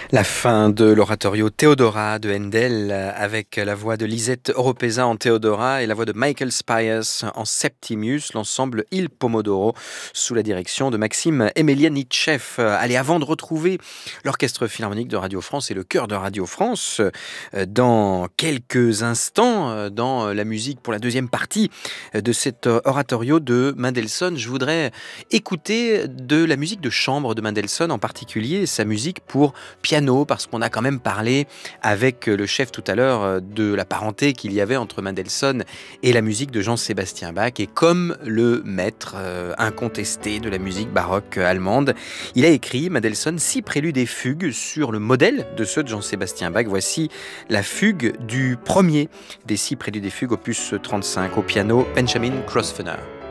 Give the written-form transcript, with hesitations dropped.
La fin de l'oratorio Théodora de Handel avec la voix de Lisette Oropesa en Théodora et la voix de Michael Spyers en Septimius, l'ensemble Il Pomodoro sous la direction de Maxime Emelianitchev. Allez, avant de retrouver l'Orchestre Philharmonique de Radio France et le Chœur de Radio France, dans quelques instants, dans la musique pour la deuxième partie de cet oratorio de Mendelssohn, je voudrais écouter de la musique de chambre de Mendelssohn, en particulier sa musique pour piano, parce qu'on a quand même parlé avec le chef tout à l'heure de la parenté qu'il y avait entre Mendelssohn et la musique de Jean-Sébastien Bach. Et comme le maître incontesté de la musique baroque allemande, il a écrit, Mendelssohn, 6 préludes et fugues sur le modèle de ceux de Jean-Sébastien Bach. Voici la fugue du premier des 6 préludes et fugues, opus 35, au piano, Benjamin Grosvenor.